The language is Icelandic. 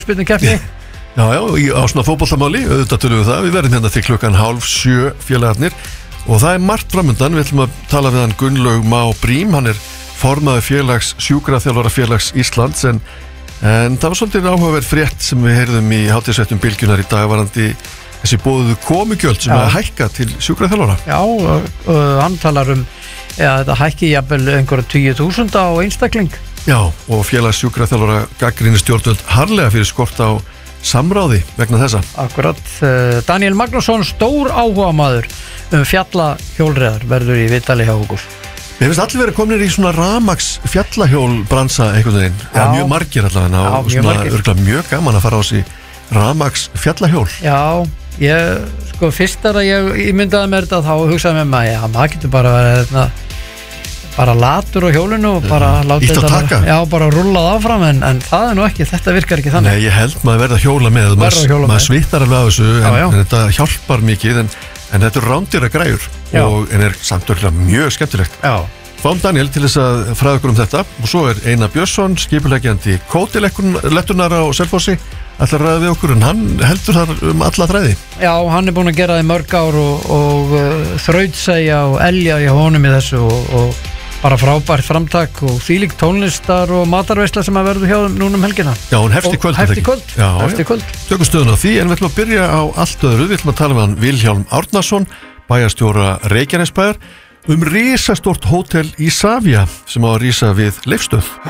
spurningakeppni. Já, á svona fótboltamáli, auðvitað tölum við það. Við verðum hérna til 6:30 félagarnir og það er margt framundan. Við ætlum að tala við hann Gunnlaug Má Brím, hann er formaður sjúkraþjálfarafélags Íslands en það var svolítið áhugaverð frétt sem við heyrðum í hátíðisfréttum Bylgjunnar í dag varandi þessi boðuðu komugjöld sem að hækka til sjúkraþjálfara. Já, hann talar þetta hækki jafnvel einhverja 20.000 á einstakling. Já, og félags sjúkraþjálfara gagnrýnir stjórnvöld harðlega fyrir skort á samráði vegna þessa. Akkurat, Daniel Magnússon, stór áhugamaður fjallahjólreiðar verður í viðtali hjá okkur. Mér finnst allir verið kominir í svona rafmagns fjallahjól bransa einhvern veginn. Já, mjög margir allavega og svona örgulega mjög gaman að fara á þessi rafmagns fjallahjól. Já, fyrst að ég myndaði mér þetta þá hugsaði með mig að maður getur bara latur á hjólinu og bara láta þetta bara rullað áfram en það er nú ekki, þetta virkar ekki þannig. Nei, ég held maður verða að hjóla með maður svittar alveg á þessu en þetta hjálpar mikið en þetta er rándýra græjur en er samt örgulega mjög skemmtilegt. Já. Fáum Daniel til þess að fræða okkur þetta og svo er Einar Björnsson, skipuleggjandi kótilettunar á Selfossi ætlar að ræða við okkur en hann heldur þar alla þræði. Já, hann er búin að gera það í mörg ár og þrautsegja og elja í honum í þessu og bara frábært framtak og þvílík tónlistar og matarveisla sem að verður hjá núna helgina. Já, hún hefst í kvöld. Hefst í kvöld. Tökum stöðun á því en við ætlum að byrja á allt öðru. Við ætlum að tala með hann Vilhjálm Árnason, bæjarstjóra Reykjanesbæjar risastórt hótel Isavia sem á að rísa við Leifsstöð.